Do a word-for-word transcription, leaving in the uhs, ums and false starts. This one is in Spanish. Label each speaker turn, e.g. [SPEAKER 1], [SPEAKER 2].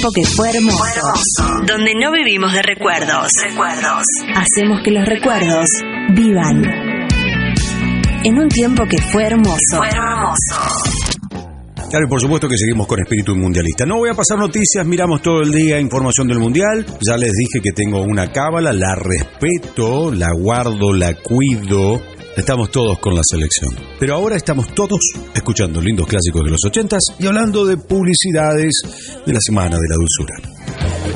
[SPEAKER 1] tiempo que fue hermoso, donde no vivimos de recuerdos, recuerdos. Hacemos que los recuerdos vivan. En un tiempo que fue hermoso. Fue hermoso.
[SPEAKER 2] Claro, y por supuesto que seguimos con espíritu mundialista. No voy a pasar noticias, miramos todo el día información del mundial. Ya les dije que tengo una cábala, la respeto, la guardo, la cuido. Estamos todos con la selección. Pero ahora estamos todos escuchando lindos clásicos de los ochentas y hablando de publicidades de la Semana de la Dulzura.